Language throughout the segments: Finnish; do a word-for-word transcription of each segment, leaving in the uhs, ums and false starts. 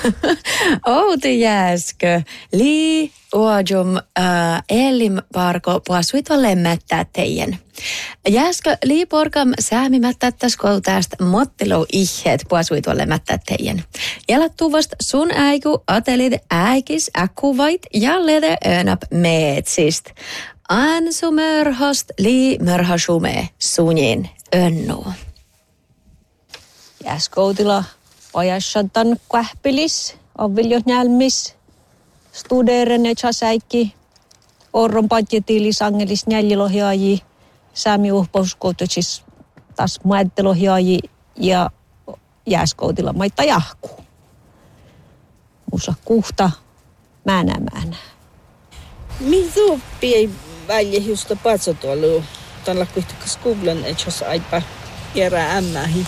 Outi jääskö. Lii uojum äh, elim parko puasuitva lemmättää teidän. Jääskö lii porkam säämimättä tästä mottelu ihet puasuitva lemmättää teidän. Jälättuvast sun äiku atelid äikis äkkuvait ja lede önäp meetsist. Ansu mörhost lii mörhasume sunin önnu. Jääskoutila pajassantan kähpilis, avviljo nälmis, studeeren ja säikki, orron patjetiilis, angelis näljilohjaaji, säämi uhpauskoutosis taas maettelohjaaji ja jääskoutila maita jahkuu. Musa kuhta, määnä määnä. Mitä oppii väljehystä patsotuolua? Tällä kuitenkin skuvlan etsäs aipa järää ämmähi.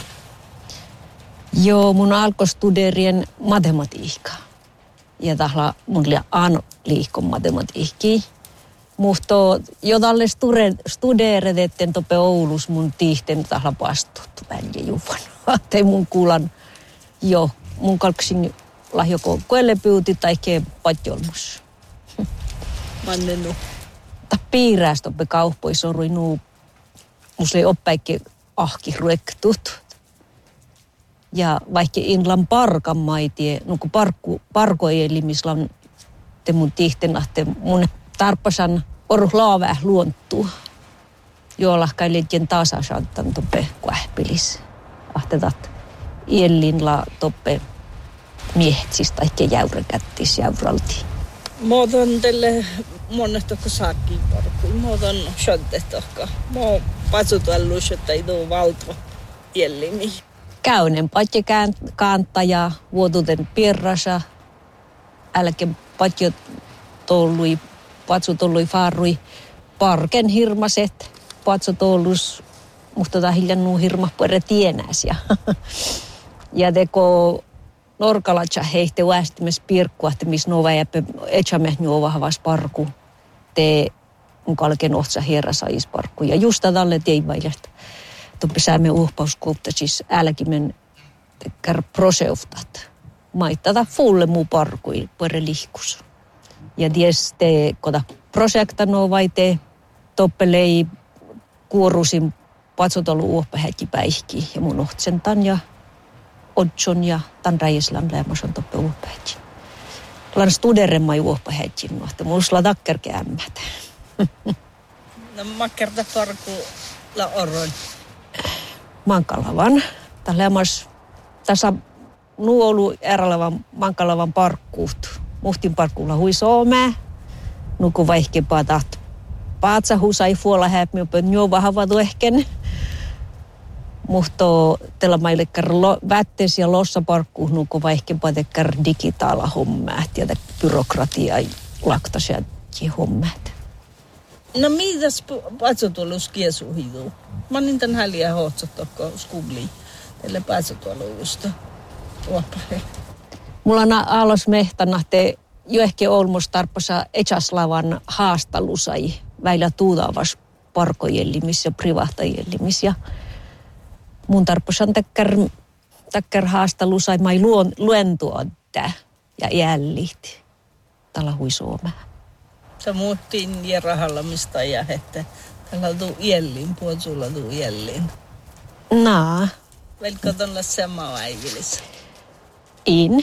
Joo, mun alkoi studerien matematiikkaa. Ja tahla mun oli an liikon matematiikki. Mutta jo tälle studeeret, etten tope Oulus mun tiihten tahla pastuttu välje juvan. Tei mun kuulan jo mun kalksin lahjokoukkoille pyyti tai kee patjolmus. Mannenu. Ta piirääs toppe kauppois orui nuu. Musta ei oppäikki ahki ruektut. Ja vaikka inlan parkan maitie, no kun parkku, parkoelimisla on te mun tihtenahte, mun tarpasan oru laavää luonttuu. Joolahkai liittyen tasasanttan toppe kuähpilis. Ahtetat iellinla toppe miehitsis tai jäyräkättis jäyralti. Muoton tälle monestako saakkiin parkkuun. Muoton shottetokka. Muo patsutuellus, että ei tuu valto iellimi. Käynen patje kantaja, vuotuten pirrasa, älkeen patjo tollui, patsu tollui farrui, parken hirmaset, patsu tollus, mutta ta hiljan nuu hirma puere tienäs. Ja, ja teko norkalatsa heihte uästimes pirkkuahtimis nova jäppe etsämeh nuova havas parku, te mun kalken ohtsa hierasais parku. Ja just tälle teivailesta. Tuppe säämme uhpauskuutta, siis älkimen tekkär proseuftat. Maittata fulle muu parkui puere lihkus. Ja ties te kota projektanoo vai te toppelei kuorusin patsotolu uhpahäkki päihki. Ja mun ohtsen tan ja odson ja tan räjäslän lämmäson toppe uhpahäkki. Lan studeremmai uhpahäkki nuohte. Mulla takkerke ämmät. No makkerta parku la orron. Mankalavan. Tällaimas tässä nuolu erälevan Mankalavan parkkuut. Muhtin parkkuulla hui Suomea. Nuku vaihkepaa taht. Paatsa husai fuola häpmi opet njuova havatu ehken. Muhto tällä maillekkar vättes ja lossa parkkuut nuku vaihkepaa tekkär digitaala hommaat ja byrokratia laktasia hommaat. No mitäs patsotulus kiesuhiduu? Mä niin tän häliä hohtsat tokko skubli. Tälle patsotulusta. Opahe. Mulla on alos mehtana, te jo ehkä olmos tarposa Etsaslavan haastalusai väillä tuudavas parkojellimis ja privahtajellimis. Ja mun tarposan takkar, takkar haastalusai mai luon, luentua tää ja jällit. Tällä hui Suomea. Sä muuttiin ja rahalla mistä ja että tällä tuu iellin, puolsulla tuu iellin. Naa. Velkö tuolla sama äivilis? In.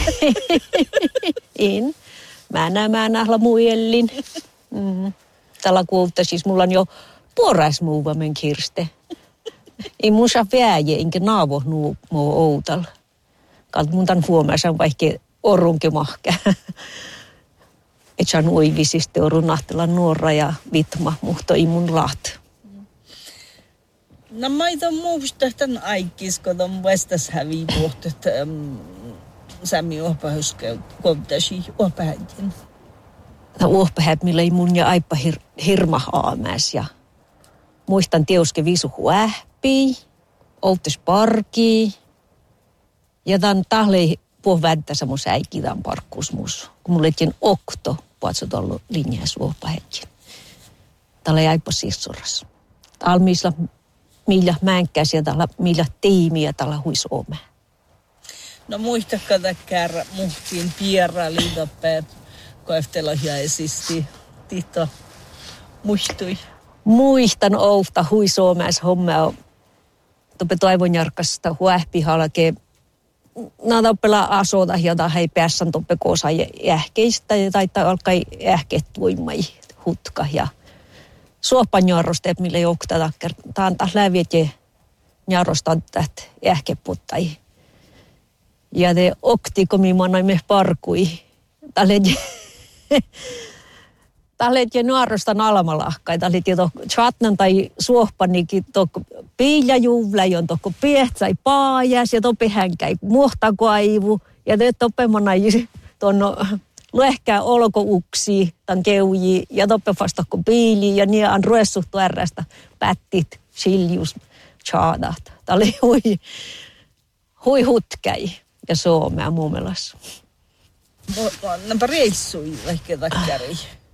In. Mä näen, mä nähdä muu iellin. Mm. Tällä kuulta siis mulla on jo puorais muuva men kirste. Ei mun saa vääjä, enkä naavo nuu muu outal. Kalt mun tämän huomioon vaikka orunkin mahkä. Et saan uivisiste orun nahtella nuora ja vitma, mutta ei mun laat. No mä itan muusta tämän aikis, kun on vastas häviä puhtu, että sami uhpahuskoutasi uhpahäkin. No uhpahät, millä ei mun ja aipa hir, hirma aamäs ja muistan teuske visu huähpii, outis parkii ja tämän tahlei puh vänttä samos äikki tämän parkkuusmus, kun mulla etkin okto puhutsot ollut linjaa suopahetkin. Tällä ei aipa sissuras. Almiisla millä mänkkäisiä, tällä millä tiimiä tällä hui Suomea. No muistakka täkkär muhtiin pierra liitoppe, koeftelohja esisti. Tito muistui. Muistan outa hui Suomessa hommea. Toppe toivon jarkasta huähpihalke. Nää toppela asota jota hei päässän toppe koosa jähkeistä ja taittaa alkaa jähkeet tuimai hutka ja suopan jarrosteet mille joukta takkar. Tää on taas läviet ja jarrostat täht jähkeputtai. Ja te okti komi manaimme parkui. Tälle Tälle je nuorostan almalahkai. Tälle je to chatnan tai suohpanikin to piiljajuvla, jon to piehtsai paajas ja tope hänkäi muohtakaivu. Ja te tope manai ton luehkää olkouksi tan keuji ja tope vastako piili ja niin on ruessuttu ärrästä pättit siljus chaadat. Tälle hui hui hutkäi ja Suomea muumelas. Nämä reissui ehkä takkari.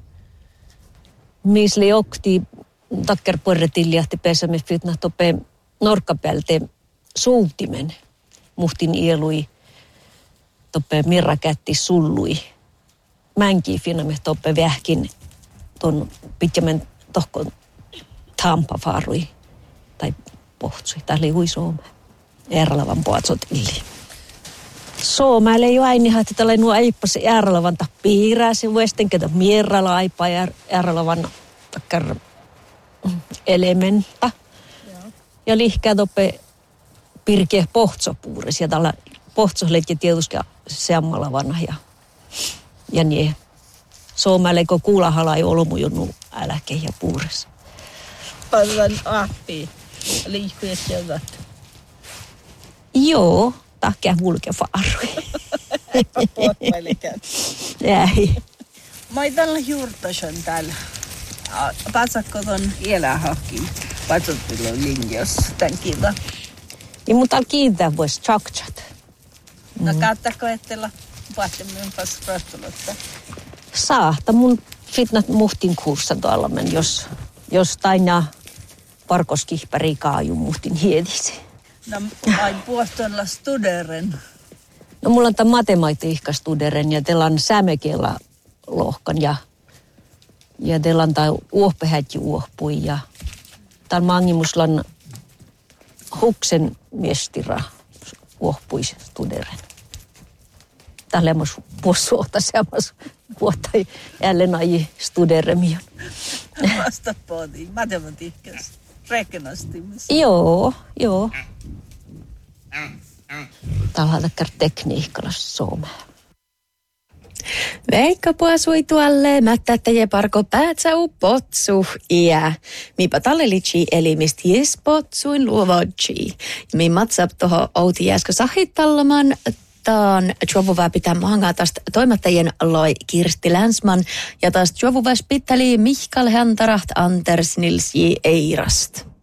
Misli okti takkar porretilliahti pesämme fitna tope norkkapälte suutimen. Muhtin ielui tope mirrakätti sullui. Mänki finamme tope vähkin ton pitkämen tohko tampa farui tai pohtsui. Tää oli hui Suomea. Erlavan puatsotilli. Suomäällä ei ole aina, että tällä nuo aippasi Järlavan piirää, se vuesten ketä mierralla aippaa Järlavan takkar elementa. Ja lihkää toppe pirkeä pohtsopuuris ja tällä pohtsohleet tietysti seammalla vanha ja, ja niin. Suomäällä eikö kuulahala ei ollut mun jonnu äläke ja puuris. Paljon appi, liikkuja sieltä. Joo. Takia mulke faarui. Ei. Mä ei tällä juurtason täällä. Patsakko ton elähahkin. Patsottelu linjassa tän kiitos. Ja mun täällä kiintää vois tjaktjat. No kaattako ettellä paatte minun pas rastulutta? Saahta mun fitnat muhtin kurssa tuolla men, jos, jos taina parkoskihpäri kaaju muhtin hiedisi. No, ai puostolla studeren. No mulla on tämä matematiikka studeren ja teillä on sämekielä lohkan ja ja teillä on tämä uohpehätji uohpui ja täällä mangimuslan huksen mestira uohpui studeren. Täällä on myös puosuota semmoista vuotta jälleen aji studeremion. Vasta pohtiin matematiikassa. Räknästimis. Joo, joo. Täällä on takkar tekniikalla Suomea. Veikka puasui tuolle, mättä teje parko päätsau potsu iä. Mipa tallelitsi elimist jes potsuin luovodji. Mi matsap toho outi jäskö sahittallaman taan juovuvaa pitää mahangaa tästä toimittajien loi Kirsti Länsman ja tästä juovuvaa pitteli Mihkal Häntaraht Anders Nils J. Eirast.